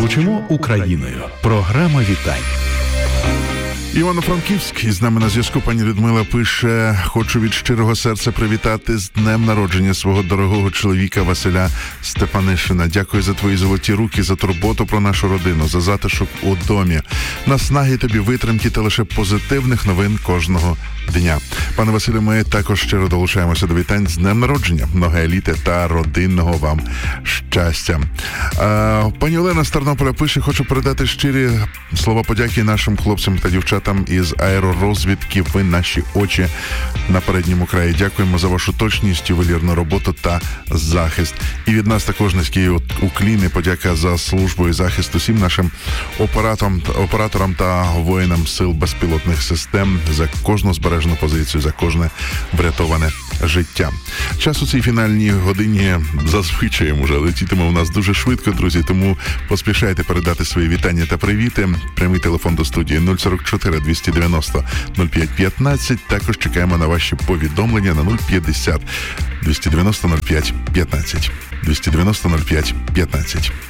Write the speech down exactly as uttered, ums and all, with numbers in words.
Звучимо Україною. Програма вітань. Івано-Франківськ, із нами на зв'язку пані Людмила пише: хочу від щирого серця привітати з днем народження свого дорогого чоловіка Василя Степанишина. Дякую за твої золоті руки, за турботу про нашу родину, за затишок у домі. Наснаги тобі, витримки та лише позитивних новин кожного дня. Пане Василю, ми також щиро долучаємося до вітань з днем народження, много еліти та родинного вам щастя. А, пані Олена з Тернополя пише: хочу передати щирі слова подяки нашим хлопцям та дівчатам із аеророзвідки. Ви наші очі на передньому краї. Дякуємо за вашу точність, ювелірну роботу та захист. І від нас також низький уклін і подяка за службу і захист усім нашим операторам, операторам та воїнам сил безпілотних систем за кожну збережену позицію, за кожне врятоване життя. Час у цій фінальній годині зазвичай уже летітиме у нас дуже швидко, друзі, тому поспішайте передати свої вітання та привіти. Прямий телефон до студії нуль сорок чотири двісті дев'яносто нуль п'ять п'ятнадцять. Також чекаємо на ваші повідомлення на нуль п'ятдесят двісті дев'яносто нуль п'ять п'ятнадцять. двісті дев'яносто нуль п'ять п'ятнадцять.